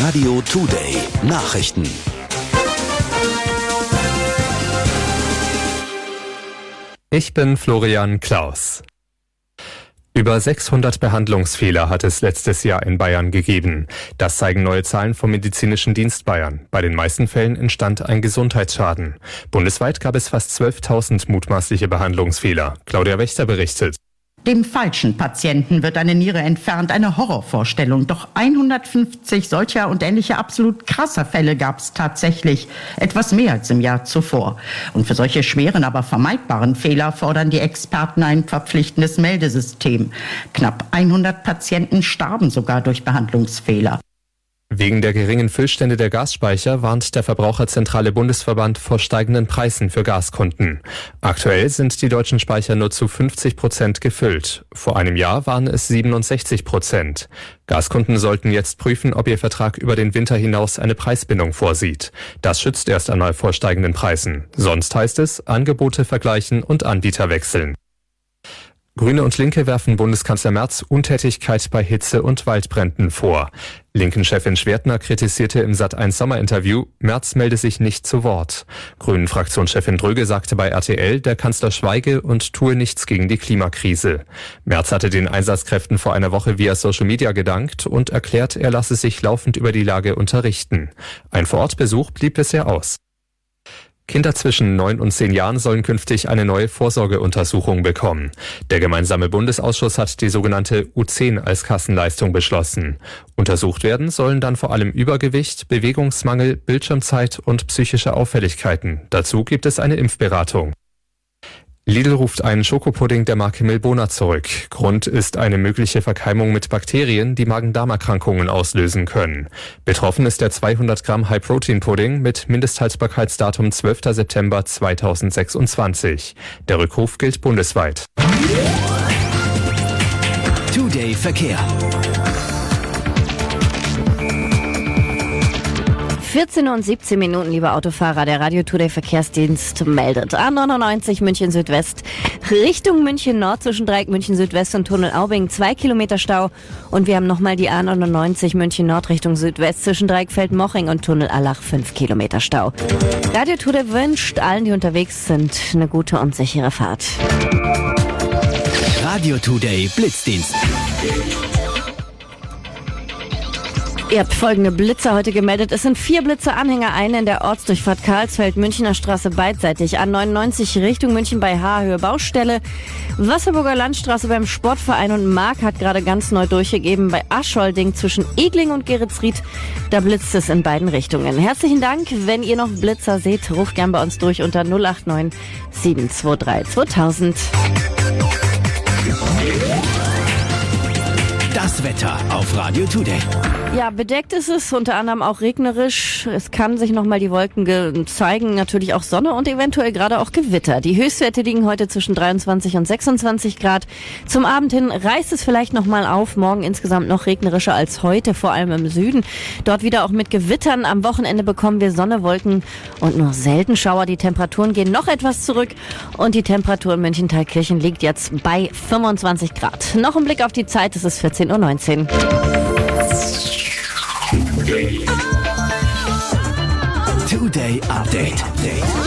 Radio Today Nachrichten. Ich bin Florian Klaus. Über 600 Behandlungsfehler hat es letztes Jahr in Bayern gegeben. Das zeigen neue Zahlen vom Medizinischen Dienst Bayern. Bei den meisten Fällen entstand ein Gesundheitsschaden. Bundesweit gab es fast 12.000 mutmaßliche Behandlungsfehler. Claudia Wächter berichtet. Dem falschen Patienten wird eine Niere entfernt, eine Horrorvorstellung. Doch 150 solcher und ähnlicher absolut krasser Fälle gab es tatsächlich. Etwas mehr als im Jahr zuvor. Und für solche schweren, aber vermeidbaren Fehler fordern die Experten ein verpflichtendes Meldesystem. Knapp 100 Patienten starben sogar durch Behandlungsfehler. Wegen der geringen Füllstände der Gasspeicher warnt der Verbraucherzentrale Bundesverband vor steigenden Preisen für Gaskunden. Aktuell sind die deutschen Speicher nur zu 50% gefüllt. Vor einem Jahr waren es 67%. Gaskunden sollten jetzt prüfen, ob ihr Vertrag über den Winter hinaus eine Preisbindung vorsieht. Das schützt erst einmal vor steigenden Preisen. Sonst heißt es, Angebote vergleichen und Anbieter wechseln. Grüne und Linke werfen Bundeskanzler Merz Untätigkeit bei Hitze- und Waldbränden vor. Linken-Chefin Schwertner kritisierte im Sat.1 Sommerinterview, Merz melde sich nicht zu Wort. Grünen-Fraktionschefin Dröge sagte bei RTL, der Kanzler schweige und tue nichts gegen die Klimakrise. Merz hatte den Einsatzkräften vor einer Woche via Social Media gedankt und erklärt, er lasse sich laufend über die Lage unterrichten. Ein Vorortbesuch blieb bisher aus. Kinder zwischen 9 und 10 Jahren sollen künftig eine neue Vorsorgeuntersuchung bekommen. Der gemeinsame Bundesausschuss hat die sogenannte U10 als Kassenleistung beschlossen. Untersucht werden sollen dann vor allem Übergewicht, Bewegungsmangel, Bildschirmzeit und psychische Auffälligkeiten. Dazu gibt es eine Impfberatung. Lidl ruft einen Schokopudding der Marke Milbona zurück. Grund ist eine mögliche Verkeimung mit Bakterien, die Magen-Darm-Erkrankungen auslösen können. Betroffen ist der 200 Gramm High-Protein-Pudding mit Mindesthaltbarkeitsdatum 12. September 2026. Der Rückruf gilt bundesweit. Today Verkehr. 14 und 17 Minuten, liebe Autofahrer, der Radio Today Verkehrsdienst meldet. A99 München Südwest Richtung München Nord zwischen Dreieck München Südwest und Tunnel Aubing 2 Kilometer Stau. Und wir haben nochmal die A99 München Nord Richtung Südwest zwischen Dreieck Feldmoching und Tunnel Allach 5 Kilometer Stau. Radio Today wünscht allen, die unterwegs sind, eine gute und sichere Fahrt. Radio Today Blitzdienst. Ihr habt folgende Blitzer heute gemeldet. Es sind 4 Blitzeranhänger, einen in der Ortsdurchfahrt Karlsfeld, Münchner Straße beidseitig. A99 Richtung München bei Haarhöhe Baustelle. Wasserburger Landstraße beim Sportverein und Mark hat gerade ganz neu durchgegeben bei Aschholding zwischen Egling und Geretsried. Da blitzt es in beiden Richtungen. Herzlichen Dank. Wenn ihr noch Blitzer seht, ruft gern bei uns durch unter 089 723 2000. Das Wetter auf Radio Today. Ja, bedeckt ist es, unter anderem auch regnerisch. Es kann sich nochmal die Wolken zeigen, natürlich auch Sonne und eventuell gerade auch Gewitter. Die Höchstwerte liegen heute zwischen 23 und 26 Grad. Zum Abend hin reißt es vielleicht nochmal auf. Morgen insgesamt noch regnerischer als heute, vor allem im Süden. Dort wieder auch mit Gewittern. Am Wochenende bekommen wir Sonne, Wolken und nur selten Schauer. Die Temperaturen gehen noch etwas zurück und die Temperatur in München-Thalkirchen liegt jetzt bei 25 Grad. Noch ein Blick auf die Zeit, es ist 14:19 Uhr. Today Update.